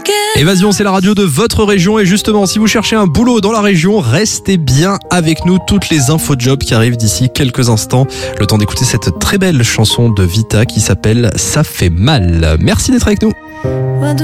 Évasion, c'est la radio de votre région et justement, si vous cherchez un boulot dans la région, restez bien avec nous. Toutes les infos de job qui arrivent d'ici quelques instants. Le temps d'écouter cette très belle chanson de Vita qui s'appelle Ça fait mal. Merci d'être avec nous.